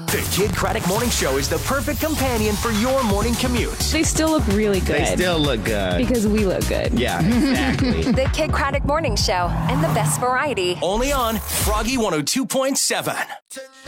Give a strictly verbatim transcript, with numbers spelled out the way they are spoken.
The Kid Craddock Morning Show is the perfect companion for your morning commute. They still look really good. They still look good. Because we look good. Yeah, exactly. The Kid Craddock Morning Show and the best variety. Only on Froggy one oh two point seven.